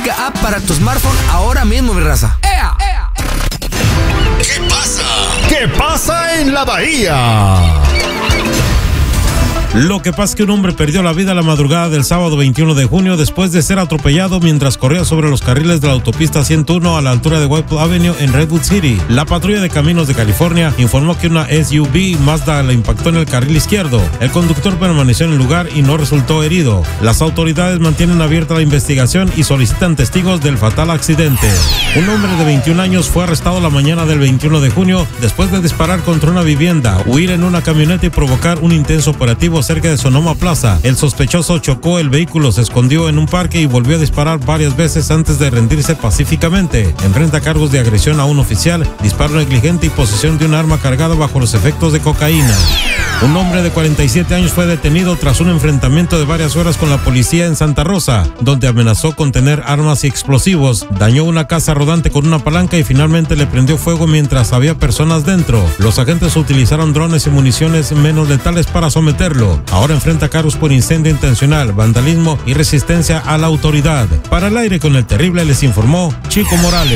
única app para tu smartphone ahora mismo, mi raza. ¡Ea! ¡Ea! ¿Qué pasa? ¿Qué pasa en la Bahía? Lo que pasa es que un hombre perdió la vida la madrugada del sábado 21 de junio después de ser atropellado mientras corría sobre los carriles de la autopista 101 a la altura de White Avenue en Redwood City. La patrulla de caminos de California informó que una SUV Mazda le impactó en el carril izquierdo. El conductor permaneció en el lugar y no resultó herido. Las autoridades mantienen abierta la investigación y solicitan testigos del fatal accidente. Un hombre de 21 años fue arrestado la mañana del 21 de junio después de disparar contra una vivienda, huir en una camioneta y provocar un intenso operativo cerca de Sonoma Plaza. El sospechoso chocó el vehículo, se escondió en un parque y volvió a disparar varias veces antes de rendirse pacíficamente. Enfrenta cargos de agresión a un oficial, disparo negligente y posesión de un arma cargada bajo los efectos de cocaína. Un hombre de 47 años fue detenido tras un enfrentamiento de varias horas con la policía en Santa Rosa, donde amenazó con tener armas y explosivos, dañó una casa rodante con una palanca y finalmente le prendió fuego mientras había personas dentro. Los agentes utilizaron drones y municiones menos letales para someterlo. Ahora enfrenta cargos por incendio intencional, vandalismo y resistencia a la autoridad. Para el aire con el terrible les informó Chico Morales.